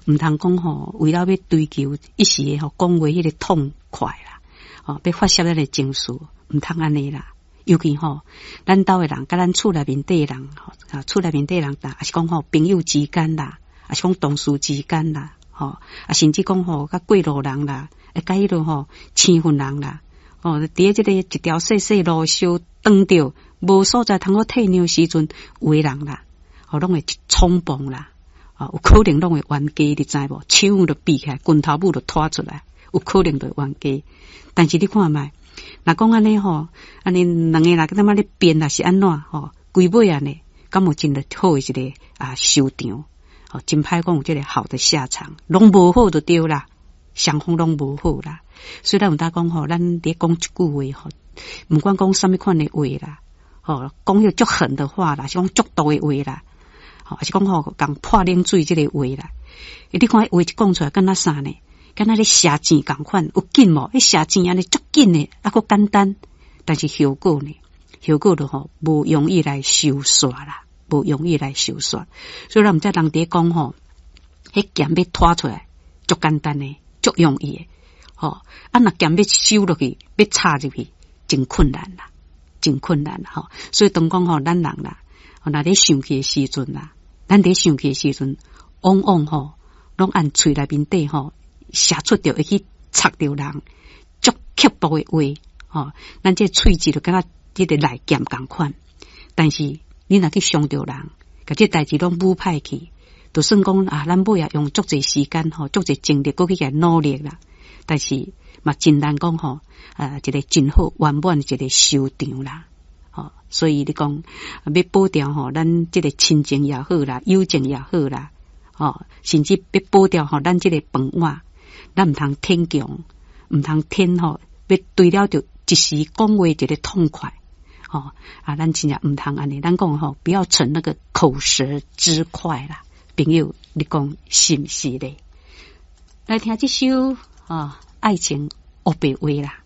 毋通讲吼，为了要追求一时诶吼讲话迄个痛快啦，要发泄咱诶情绪，毋通安尼啦。尤其吼，咱兜诶人甲咱厝内面底诶人，厝内面底诶人啦，也是讲吼朋友之间啦，也是讲同事之间啦，甚至讲吼甲过路人啦，甲迄落吼青云人啦，伫咧即个一条细细路小挡着无所在通好退让时阵，有诶人啦，拢会冲撞啦，有可能拢会冤家，你知无？手就闭起来，拳头母就拖出来，有可能就冤家。但是你看觅，若讲安尼吼，安尼两个人他妈咧变啦是安怎规尾安尼，敢有真好诶一个收场？真歹讲有即个好的下场，拢无好就对啦，双方拢无好啦。所以咱有当讲吼，咱伫讲一句话吼，毋管讲什么款诶话啦，讲迄足狠的话啦，是讲足毒诶话啦，还是讲讲泼冷水即个话啦。你看话一讲出来，敢若啥呢？敢若咧射箭共款，有紧无？迄射箭安尼足紧诶，佫简单，但是效果呢？效果就无容易来收煞啦，无容易来收煞。所以咱毋知人伫讲迄剑要拖出来，足简单诶，足容易诶。若剑要收落去，要插入去，真困难啦，真困难啦。所以当讲咱人啦，若咧生气诶时阵啦，咱伫生气诶时阵，往往拢按喙内面底写出着会去插着人足刻薄诶话，咱这喙齿就敢若即个利剑共款。但是你若去伤着人，甲这代志拢舞歹去，就算讲咱尾也用足侪时间足侪精力，搁去甲努力啦。但是嘛真难讲一个真好圆满一个收场啦。所以你讲要保掉咱这个亲情也好啦，友情也好啦，甚至要保掉咱这个饭碗，咱毋通天强，毋通天要对了就一时讲话一个痛快，咱真正毋通安尼，咱讲不要逞那个口舌之快啦。朋友，你讲是毋是咧？来听这首爱情黑白话啦。